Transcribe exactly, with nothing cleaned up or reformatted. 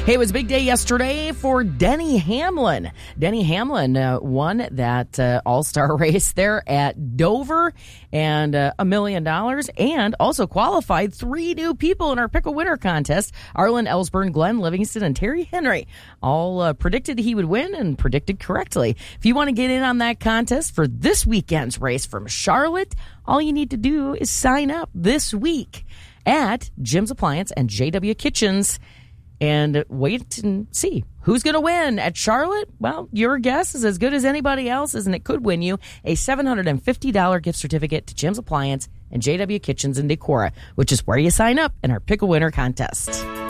Hey, it was a big day yesterday for Denny Hamlin. Denny Hamlin uh, won that uh, all-star race there at Dover, and uh, a million dollars, and also qualified three new people in our Pickle Winner contest. Arlen Ellsburn, Glenn Livingston, and Terry Henry all uh, predicted he would win and predicted correctly. If you want to get in on that contest for this weekend's race from Charlotte, all you need to do is sign up this week at Jim's Appliance and J W Kitchens. And wait and see who's going to win at Charlotte. Well, your guess is as good as anybody else's, and it could win you a seven hundred fifty dollars gift certificate to Jim's Appliance and J W Kitchens in Decorah, which is where you sign up in our Pickle Winner contest.